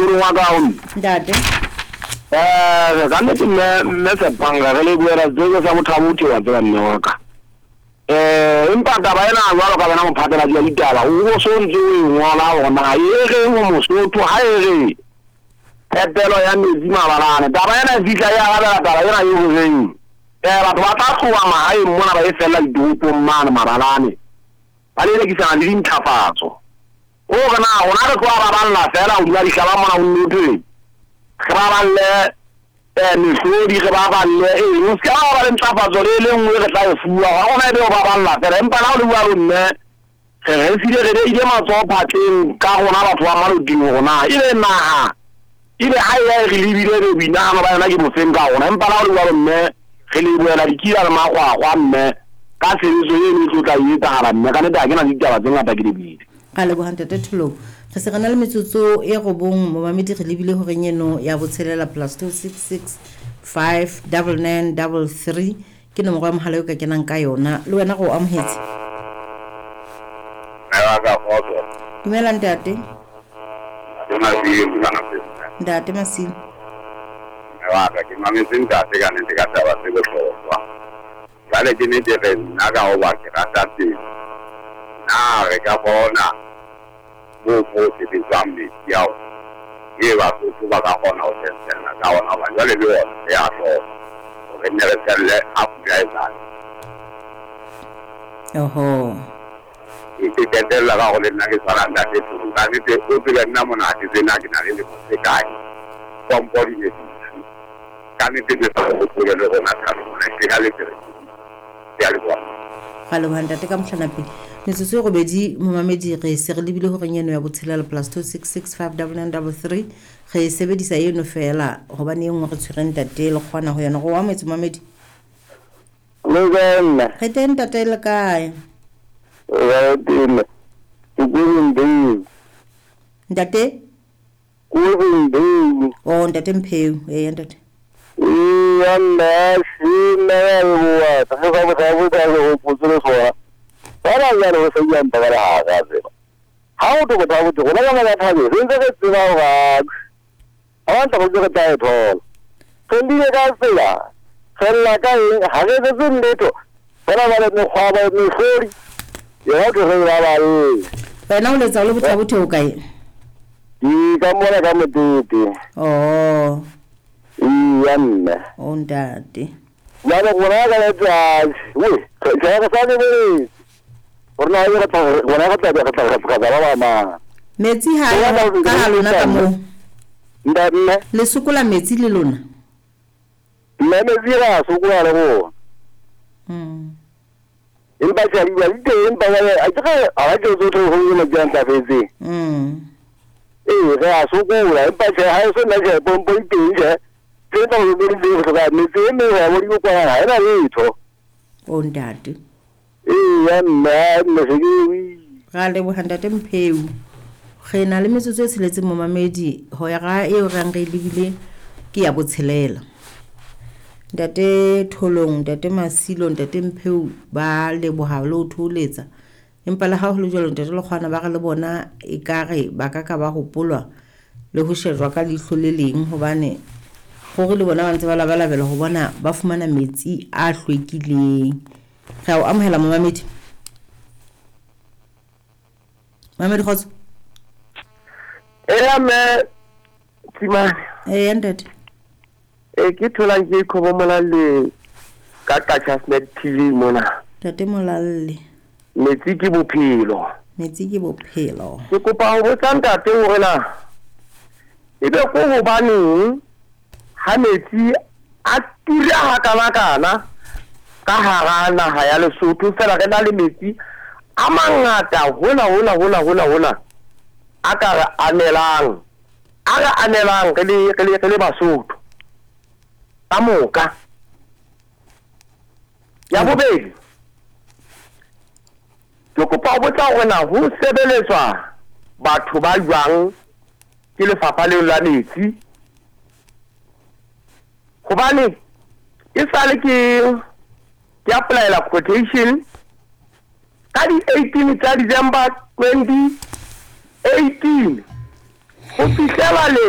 motoro wa ka on ntate ga me se panga re le buera zo sa mothabuti wa tsela mme wa ka empa taba ena jwalo ka bana mophatela di ditaba o so ntse o ngola ona ere mo mosotho ha ere phepelo ya metsi mabalane taba ena fitla ya ga taba ena yo reng batho ba tla tloa mahaeng mona ba e fela ditopong mane mabalane ba le ke sana le dintlafatso o kana ona re kwa ba balla fela o dira dihlaba mona o nnete ga ba balle mehlodi ge ba balle o ska ba le ntlafatso le nngwe re tla e fuwa ga ona ebe o ba balla fela empa na o le bua ronne re sile re ile matso phatleng ka gona batho ba malodimo gona ile naha ile ha ya re libile re binana ba yona ke mofeng ka gona empa na o le bua ronne ge le buela dikila le magwagwa mme ka tshebetso e ne tlo tla e etsahala mme ka nete ga ke na ditaba tse ngata ke di bile ga le bohante tetulong re se gana le metsotso e go bong mo mamedi re lebile go renyeno ya botshelela +266 59933 ke nomoro ya mogala yo ka kenang ka yona le wena go amohetse dumela ntate ntate Masilo wa ka ke mametse ntate ka nete ka taba se bohlokwa jale ke nete re nna ka go ba ke rata teng na re ka bona mo sebetsang metsi ao e basotho ba ka kgona go sensela ka ona ba jale le ona ya hloko gore nne re selle a pula e tsane ke tetella ka go le nna ke tshwana ntate tsholo ka nete o tsebe nna monate tsena ke na le lemo se kae kompodi ne ka nete ke sa go tsebe le gona tharo gona ke ka le tere ya le bona ga le bohante ka mohlana pele metsotso e robedi mo mamedi re se re lebile go renyeno ya botshelela +266 59933 ge sebedisa eno fela gobane e nngwe re tshwereng tate le kgona go yana go wa metse mamedi le bana ge teng tate le kae tena ke beng ntate beng o ntate Mpheo ntate ya nna sina ya bua ta ga ba ga ba go putsele soa para ya re se ya ntaba la ga se ha o to go ta go go la ga ta le se se se ba ga a ta go go ta e to kendi ga se la sella ka ha ge se nne to para ba le khwa ba ni sori ya go re ba ba wena o letsa le botsabothe o kae ka mona ka motete ya nna o ntate ya le gona ga le tsa we ke ga sa le be orna ya ta gona ga ta ga ba ma metsi ha ya ka halona ka mo ndanne le sokola metsi le lona me zira sokola le go in ba ja ya ite in ba ya a ga ke zo to go le janta fetse ga sokola in ba ja ha so na ja bombo ite ja ke ta go le le go ga metsi me ya bo di kwa ha ena letho o ntate ya nna me se ga le bohantate Mpheo ge na le metsotso e tsheletseng mo mamedi ho ya ga e o rang re lebile ke ya botshelela ntate Tholong ntate Masilo ntate Mpheo ba le bohalo o tholetsa empa le ha ho le jalo ntate le kgwana ba ga le bona e kare ba ka ba hopolwa le ho shejwa ka leihlo le leng hobane gore le bona ba ntse ba labalabela go bona ba fumana metsi a hlwekileng ga o amohela mo mamedi khotso me timane ntate ke thola ke khobo molale ka Touchsnet TV mona tate Molalle metsi ke bophelo ke kopa ho botsa ntate hore na ebe go go baneng ha metsi a tira ha kana ka hara naha ya Lesotho fela re na le metsi a mangata hola a ka re anelang re le Basotho ka moka ya bobedi ke kopa botsa hore na ho sebeletswa batho ba jwang ke lefapha le la metsi hobane e sale ke applyela quotation ka di 18 tsa December 2018 ho fihlela le